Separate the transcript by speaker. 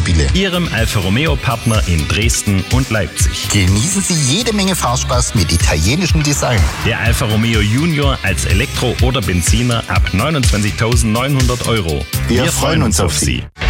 Speaker 1: Automobile.
Speaker 2: Ihrem Alfa Romeo Partner in Dresden und Leipzig.
Speaker 1: Genießen Sie jede Menge Fahrspaß mit italienischem Design.
Speaker 2: Der Alfa Romeo Junior als Elektro oder Benziner ab 29.900 €.
Speaker 1: Wir freuen uns auf Sie.